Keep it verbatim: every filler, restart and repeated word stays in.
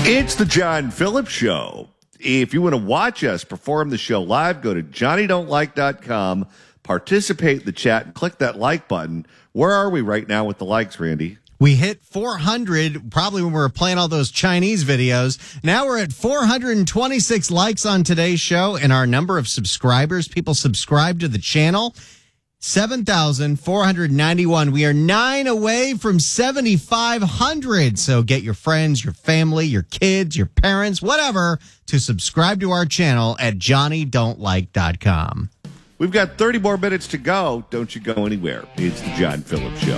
It's the John Phillips Show. If you want to watch us perform the show live, go to johnny don't like dot com, participate in the chat, and click that like button. Where are we right now with the likes, Randy? We hit four hundred probably when we were playing all those Chinese videos. Now we're at four hundred twenty-six likes on today's show, and our number of subscribers, people subscribe to the channel, seven thousand four hundred ninety-one. We are nine away from seventy-five hundred. So get your friends, your family, your kids, your parents, whatever, to subscribe to our channel at johnny don't like dot com. We've got thirty more minutes to go. Don't you go anywhere. It's the John Phillips Show.